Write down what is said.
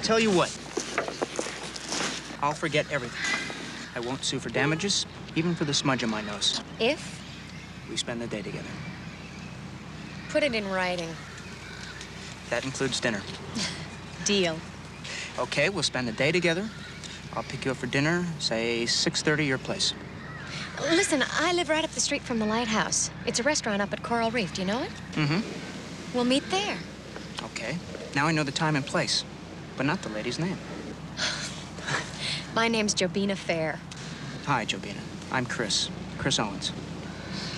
tell you what. I'll forget everything. I won't sue for damages, even for the smudge on my nose. If? We spend the day together. Put it in writing. That includes dinner. Deal. Okay, we'll spend the day together. I'll pick you up for dinner, say 6:30 your place. Listen, I live right up the street from the lighthouse. It's a restaurant up at Coral Reef. Do you know it? Mm-hmm. We'll meet there. Okay. Now I know the time and place, but not the lady's name. My name's Jobina Fair. Hi, Jobina. I'm Chris. Chris Owens.